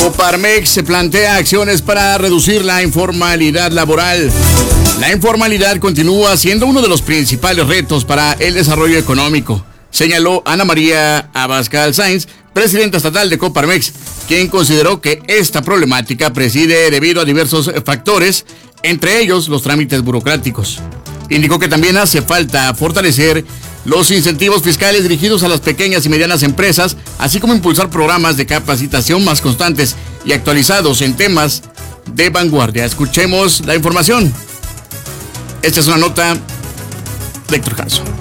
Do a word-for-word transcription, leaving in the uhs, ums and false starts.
Coparmex se plantea acciones para reducir la informalidad laboral. La informalidad continúa siendo uno de los principales retos para el desarrollo económico, señaló Ana María Abascal Sainz, presidenta estatal de Coparmex, quien consideró que esta problemática preside debido a diversos factores, entre ellos los trámites burocráticos. Indicó que también hace falta fortalecer los incentivos fiscales dirigidos a las pequeñas y medianas empresas, así como impulsar programas de capacitación más constantes y actualizados en temas de vanguardia. Escuchemos la información. Esta es una nota de Héctor Jasso.